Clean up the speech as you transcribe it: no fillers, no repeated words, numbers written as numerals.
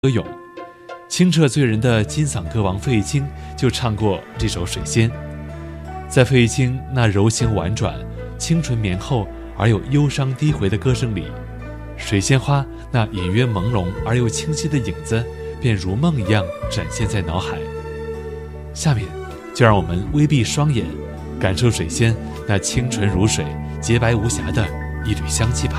歌咏。清澈醉人的金嗓歌王费玉清就唱过这首《水仙》。在费玉清那柔情婉转、清纯绵厚而又忧伤低回的歌声里，水仙花那隐约朦胧而又清晰的影子便如梦一样展现在脑海。下面就让我们微闭双眼，感受水仙那清纯如水、洁白无瑕的一缕香气吧。